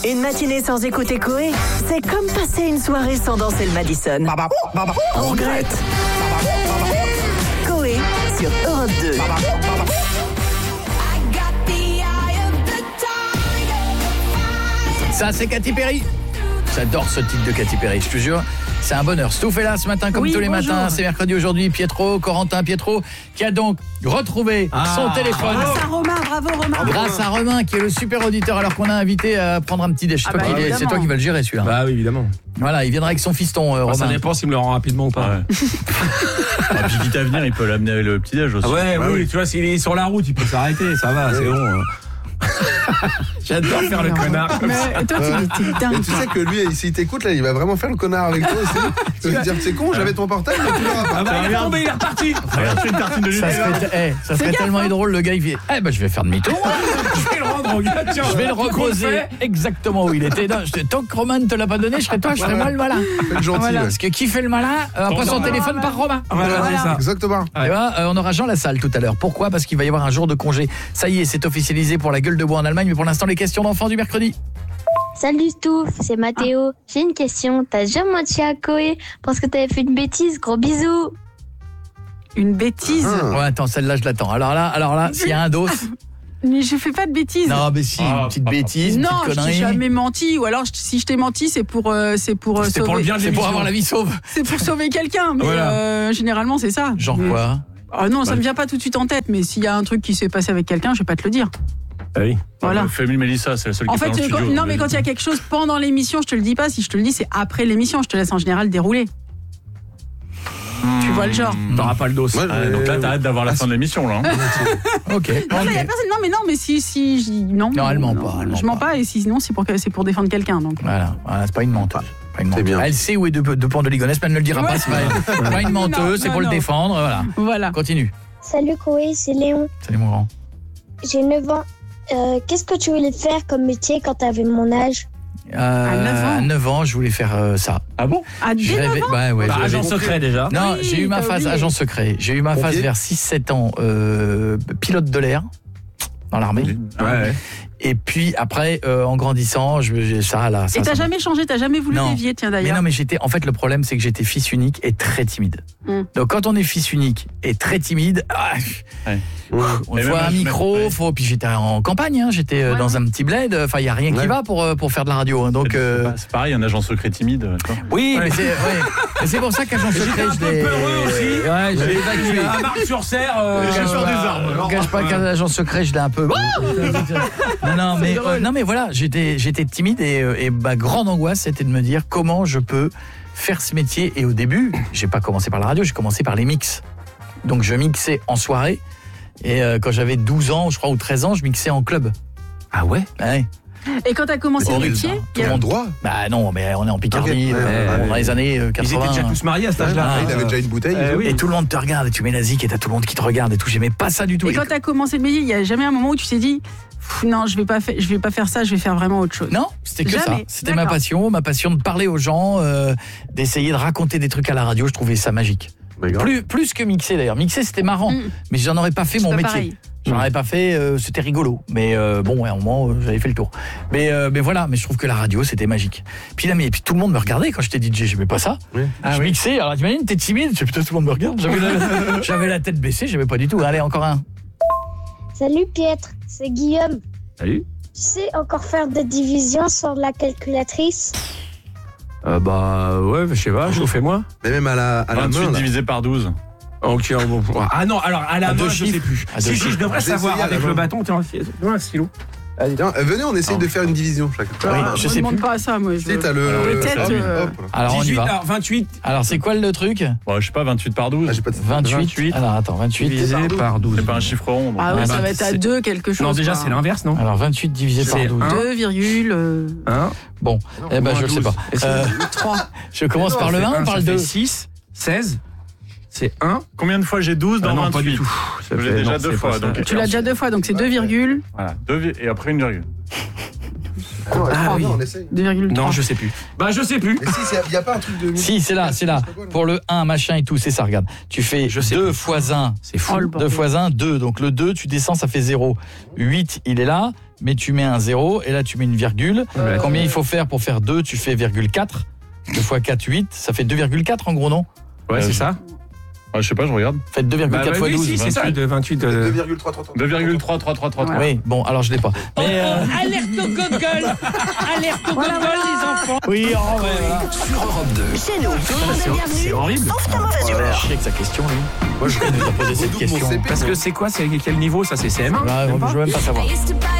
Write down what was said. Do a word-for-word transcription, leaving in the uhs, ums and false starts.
Une matinée sans écouter Coé, c'est comme passer une soirée sans danser le Madison. On regrette. Coé sur Europe deux. Ça, c'est Katy Perry. J'adore ce titre de Katy Perry, je te jure. C'est un bonheur. Stouff est là ce matin, comme oui, tous les bonjour. matins. C'est mercredi aujourd'hui. Pietro, Corentin Pietro, qui a donc retrouvé ah, son téléphone. Grâce à Romain, bravo Romain. Grâce à Romain, qui est le super auditeur, alors qu'on a invité à prendre un petit déj. Ah bah, est, c'est toi qui vas le gérer, celui-là. Bah oui, évidemment. Voilà, il viendra avec son fiston, euh, Enfin, Romain. ça dépend s'il me le rend rapidement ou pas. Ouais. Et puis quitte à venir, il peut l'amener avec le petit-déj aussi. Ah ouais, bah oui, oui, tu vois, s'il est sur la route, il peut s'arrêter, ça va, c'est bon. J'adore faire le connard comme mais ça. toi, tu es dingue. Mais tu sais que lui, s'il t'écoute, là, il va vraiment faire le connard avec toi aussi. Tu vas te dire, c'est con, j'avais ton portable, mais tu l'auras pas. Ah bah, il est tombé, il est reparti. Regarde, c'est une tartine de Ça Nutella. serait, eh, ça serait tellement gaffe, hein. drôle, le gars, il fait eh ben, je vais faire demi-tour. Je vais le rendre au gars, tiens. Je vais le Tout compte reposer fait. exactement où il était. Non, je te- tant que Romain ne te l'a pas donné, je serais toi, je serais moi le malin. Fais le gentil. Voilà, ouais. parce que qui fait le malin euh, après son téléphone par Romain. Voilà, c'est ça. Exactement. Tu vois, euh, on aura Jean Lassalle tout à l'heure. Pourquoi ? Parce qu'il va y avoir un jour de congé. Ça y est, c'est officialisé pour la gueule de bois en Allemagne. Mais pour l'instant, les questions d'enfants du mercredi. Salut Stouff, c'est Mathéo. J'ai une question. T'as déjà menti à Coé parce que t'avais fait une bêtise? Gros bisous. Une bêtise. Ah. Ouais, attends, celle-là, je l'attends. Alors là, alors là, s'il y a un dos. Mais je fais pas de bêtises. Non, mais si, une petite bêtise, une Non, petite je t'ai connerie. jamais menti. Ou alors, je- si je t'ai menti, c'est pour, euh, c'est pour euh, C'était sauver. pour le bien de C'est pour l'émission. avoir la vie sauve. C'est pour sauver quelqu'un. Mais Voilà. euh, généralement, c'est ça. Genre Mais- quoi ? Ah non, ça me vient pas tout de suite en tête. Mais s'il y a un truc qui s'est passé avec quelqu'un, je vais pas te le dire. Ah oui. Voilà. Famille Mélissa, c'est la seule qui En est pas fait, dans le quand- studio. non, mais quand il y a quelque chose pendant l'émission, je te le dis pas. Si je te le dis, c'est après l'émission. Je te laisse en général dérouler. Tu vois le genre. T'auras pas le dos. Moi, Ah, donc là, t'as hâte d'avoir la fin de l'émission, là. hein. Ok. Non, mais y a personne. Non, mais non, mais si, si, je- non. Non, elle ment pas, elle ment je mens pas. pas. Et sinon, c'est pour, que- c'est pour défendre quelqu'un. Donc. Voilà, voilà, c'est pas une menteuse. Pas une menteuse. bien. Elle sait où est de, de Pont de Ligonnès, mais elle ne le dira Ouais. pas. C'est pas, c'est pas une menteuse, Non, c'est non, pour le non. défendre. Voilà. Voilà. Continue. Salut Coé, c'est Léon. Salut mon grand. J'ai neuf ans. Euh, qu'est-ce que tu voulais faire comme métier quand t'avais mon âge? Euh, À neuf ans. à neuf ans, je voulais faire euh, ça. Ah bon? À Je dès neuf rêvais- ans. ouais, ouais, Bah, je- agent j'ai- secret déjà. Non, Oui, j'ai eu ma t'as phase oublié. agent secret. J'ai eu ma phase Pompier. vers six sept ans, euh, pilote de l'air, dans l'armée. Ouais, ouais. Et puis après, euh, en grandissant, je, je- ça là. Ça, Et t'as ça- jamais changé, t'as jamais voulu Non. dévier, tiens Mais d'ailleurs. non, mais j'étais. En fait, le problème, c'est que j'étais fils unique et très timide. Mm. Donc, quand on est fils unique et très timide, ah, Ouais. on Mais faut même un âge, micro, même- ouais. faut. Puis j'étais en campagne, hein, j'étais euh, Ouais, dans un petit bled. Enfin, il y a rien qui Ouais. va pour euh, pour faire de la radio. hein. Donc, C'est euh, pas- c'est pareil, un agent secret timide. quoi. oui, mais c'est ouais. Mais c'est pour ça qu'agent secret, J'étais un je peu l'ai. peureux aussi. Ouais, je l'ai évacué. À Marc-sur-Serre. euh, Je cache euh, pas, je cache pas qu'un agent secret, je l'ai un peu. non, non, mais euh, non, mais voilà, j'étais, j'étais timide et, euh, et ma grande angoisse, c'était de me dire comment je peux faire ce métier. Et au début, j'ai pas commencé par la radio, j'ai commencé par les mix. Donc je mixais en soirée. Et euh, quand j'avais douze ans, je crois, ou treize ans, je mixais en club. Ah ouais? Ouais. Et quand t'as commencé le Horrible, métier, ça. il y a- En droit. Bah non, mais on est en Picardie, Ok, ouais, euh, ouais, dans les années euh, Ils étaient quatre-vingts. déjà tous mariés à cet âge-là. Ah, il avait déjà une bouteille. Euh, oui. Et tout le monde te regarde, et tu mets la zik et t'as tout le monde qui te regarde et tout. J'aimais pas ça du tout. et Et quand t'as commencé le métier, il y a jamais un moment où tu t'es dit Pff, non, je vais pas faire, je vais pas faire ça, je vais faire vraiment autre chose. Non, c'était que ça. Jamais. C'était ma D'accord. passion, ma passion de parler aux gens, euh, d'essayer de raconter des trucs à la radio. Je trouvais ça magique. Plus, plus que mixer d'ailleurs. Mixer, c'était marrant, Mm. mais j'en aurais pas fait C'est mon pas métier. pareil. J'en aurais pas fait, euh, c'était rigolo. Mais euh, bon, ouais, à un moment, euh, j'avais fait le tour. Mais, euh, mais voilà, mais je trouve que la radio, c'était magique. Puis là, mais, et puis tout le monde me regardait quand j'étais D J. J'aimais pas ça. Oui. je mixais. Alors t'imagines, t'es timide. Je sais, putain, tout le monde me regarde. J'avais la, j'avais la tête baissée. J'aimais pas du tout. Allez, encore un. Salut Pietre, c'est Guillaume. Salut. Tu sais encore faire des divisions sur la calculatrice? Euh, bah ouais, je sais pas, chauffez-moi. Mais même à la, à la main. vingt-huit là. divisé par douze. Ok, bon. Ah non, alors à la À deux main, je chiffres. sais plus. À deux Si, si, chiffres. je devrais Je vais savoir essayer à la avec le main. bâton. Tiens, un stylo. Tiens, euh, venez, on essaye de faire une division chaque Oui, Ah, je me sais demande plus. pas ça, moi. Je Tu sais, t'as le. Peut-être, hop, euh, hop. Alors on y dix-huit, va. alors vingt-huit Alors c'est quoi le truc? Bon, je sais pas, vingt-huit par douze. Ah, j'ai pas de vingt-huit. vingt-huit. Alors attends, vingt-huit. divisé par douze. C'est pas un chiffre rond. donc. Ah oui, Ah, ça bah, va être à c'est- deux quelque chose. Non, déjà, quoi. c'est l'inverse, non? Alors vingt-huit divisé par C'est douze. un. deux virgule un, Bon, eh ben je le sais pas. Euh, trois. je commence par le c'est un ou un, par ça le fait deux? six, seize, c'est un. Combien de fois j'ai douze dans Ah non, vingt-huit? pas du tout. Ça Je l'ai fait- déjà non, deux c'est fois, pas ça. donc- Tu l'as déjà deux fois, donc c'est deux virgule. Voilà, deux vi- et après une virgule. Non, Ah oui. on essaye. deux virgule trois. Non, je sais plus. Bah, je sais plus. Mais si, il n'y a pas un truc de. Si, c'est là, c'est là. Pour le un, machin et tout, c'est ça, regarde. Tu fais Je sais deux plus. fois un. C'est fou. Oh, le deux bordel. fois un, deux. Donc le deux, tu descends, ça fait zéro. huit, il est là, mais tu mets un zéro, et là tu mets une virgule. Ouais. Combien il faut faire pour faire deux? Tu fais virgule quatre. deux fois quatre, huit. Ça fait deux virgule quatre en gros, non? Ouais, c'est Euh, ça. Ah, je sais pas, je regarde. Faites deux virgule Bah, quatre bah fois oui, douze. si, c'est ça, de vingt-huit. deux euh, virgule trois trois trois. deux virgule trois trois trois trois. Oui, bon, alors je l'ai pas. Mais euh, Alerte au Google. Alerte au Google, les enfants. oui, oh, ouais, voilà. Sur Europe deux. Chez nous, tout le monde est bienvenu, C'est horrible. sauf ta mauvaise humeur. Chier avec sa question, lui. Moi, je vais nous poser cette Redoute mon question. C P. Parce que c'est quoi? C'est quel niveau ça? C'est C M un? Là, je veux même pas savoir. I used to buy